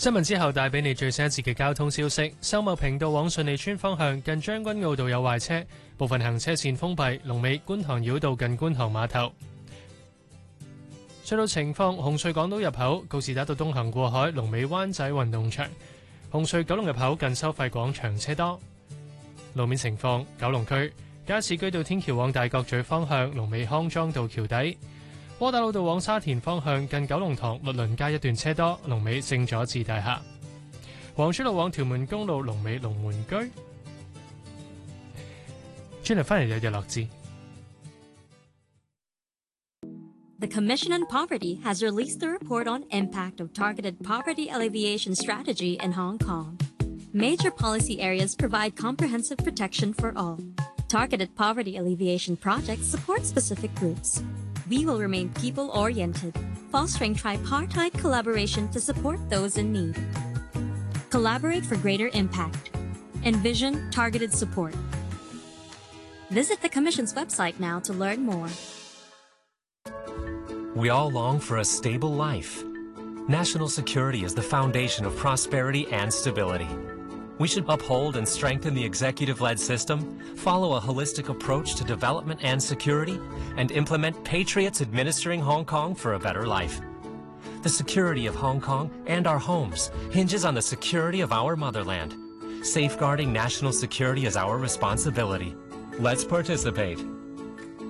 新聞之後帶俾你最新一節嘅交通消息。秀茂坪道往順利村方向近將軍澳道有壞車，部分行車線封閉，龍尾觀塘繞道近觀塘碼頭。隧道情況：紅隧港島入口告士打道東行過海，龍尾灣仔運動場；紅隧九龍入口近收費廣場車多。路面情況：九龍區加士居道天橋往大角咀方向，龍尾康莊道橋底；窩打老道往沙田方向近九龍塘律倫街一段車多，龍尾聖佐治大廈；黃珠路往屯門公路龍尾龍門居。轉頭翻嚟日日樂誌。 The Commission on Poverty has released a report on impact of targeted poverty alleviation strategy in Hong Kong. Major policy areas provide comprehensive protection for all. Targeted poverty alleviation projects support specific groups. We will remain people-oriented, fostering tripartite collaboration to support those in need. Collaborate for greater impact. Envision targeted support. Visit the Commission's website now to learn more. We all long for a stable life. National security is the foundation of prosperity and stability. We should uphold and strengthen the executive-led system, follow a holistic approach to development and security, and implement patriots administering Hong Kong for a better life. The security of Hong Kong and our homes hinges on the security of our motherland. Safeguarding national security is our responsibility. Let's participate.